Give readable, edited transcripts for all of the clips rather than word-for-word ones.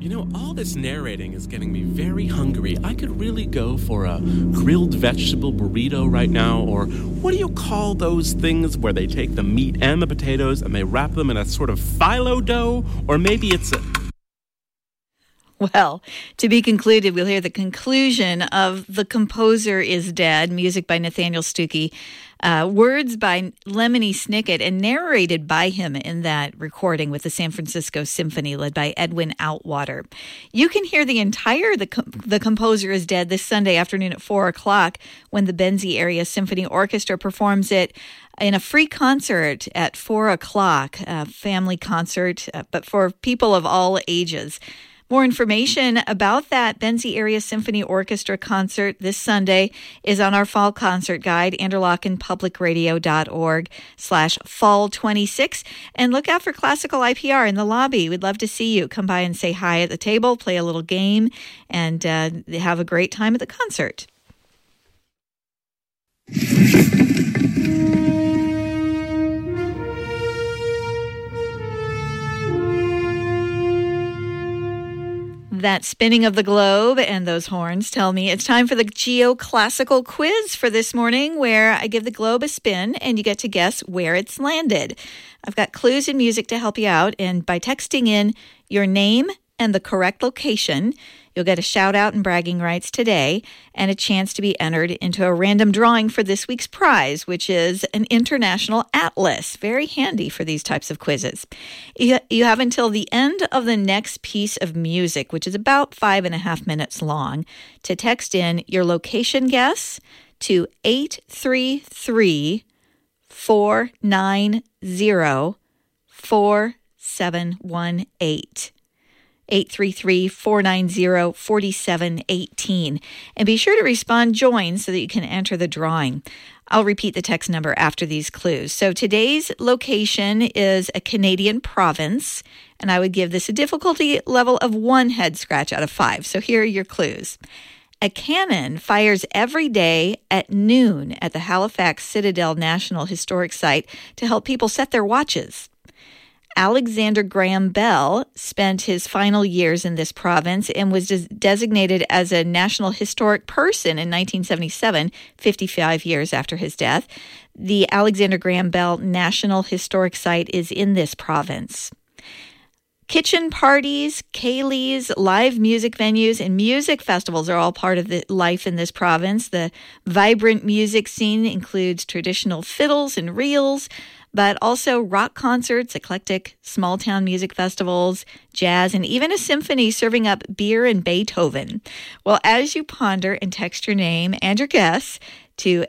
All this narrating is getting me very hungry. I could really go for a grilled vegetable burrito right now, or what do you call those things where they take the meat and the potatoes and they wrap them in a sort of phyllo dough? Or maybe it's a... Well, to be concluded, we'll hear the conclusion of The Composer is Dead, music by Nathaniel Stuckey, words by Lemony Snicket, and narrated by him in that recording with the San Francisco Symphony led by Edwin Outwater. You can hear the entire The Composer is Dead this Sunday afternoon at 4 o'clock when the Benzie Area Symphony Orchestra performs it in a free concert at 4 o'clock, a family concert, but for people of all ages. More information about that Benzie Area Symphony Orchestra concert this Sunday is on our fall concert guide, interlochenpublicradio.org/fall26. And look out for Classical IPR in the lobby. We'd love to see you. Come by and say hi at the table, play a little game, and have a great time at the concert. That spinning of the globe and those horns tell me it's time for the geoclassical quiz for this morning, where I give the globe a spin and you get to guess where it's landed. I've got clues and music to help you out, and by texting in your name and the correct location, you'll get a shout out and bragging rights today and a chance to be entered into a random drawing for this week's prize, which is an international atlas. Very handy for these types of quizzes. You have until the end of the next piece of music, which is about 5.5 minutes long, to text in your location guess to 833-490-4718. 833-490-4718. And be sure to respond join so that you can enter the drawing. I'll repeat the text number after these clues. So today's location is a Canadian province, and I would give this a difficulty level of 1 head scratch out of 5. So here are your clues. A cannon fires every day at noon at the Halifax Citadel National Historic Site to help people set their watches. Alexander Graham Bell spent his final years in this province and was designated as a National Historic Person in 1977, 55 years after his death. The Alexander Graham Bell National Historic Site is in this province. Kitchen parties, ceilidhs, live music venues, and music festivals are all part of the life in this province. The vibrant music scene includes traditional fiddles and reels, but also rock concerts, eclectic small-town music festivals, jazz, and even a symphony serving up beer and Beethoven. Well, as you ponder and text your name and your guess to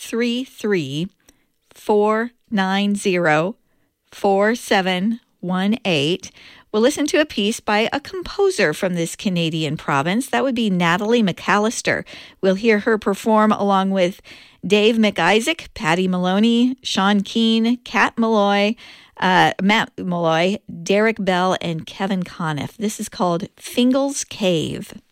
833-490-4718, we'll listen to a piece by a composer from this Canadian province. That would be Natalie McAllister. We'll hear her perform along with Dave McIsaac, Patty Maloney, Sean Keane, Matt Malloy, Derek Bell, and Kevin Conniff. This is called Fingal's Cave.